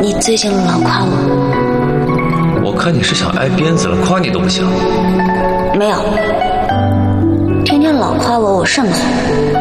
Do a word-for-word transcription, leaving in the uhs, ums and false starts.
你最近老夸我。 我看你是想挨鞭子了，夸你都不行。 没有，天天老夸我，我肾不好。